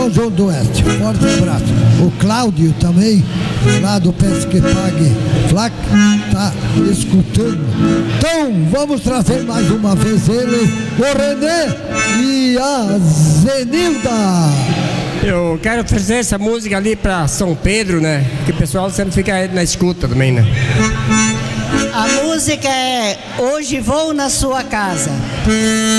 João do Oeste, forte abraço. O Cláudio também, lá do Pesque Pague Flac, tá escutando. Então, vamos trazer mais uma vez ele, o Renê e a Zenilda. Eu quero trazer essa música ali pra São Pedro, né? Que o pessoal sempre fica na escuta também, né? A música é Hoje Vou na Sua Casa.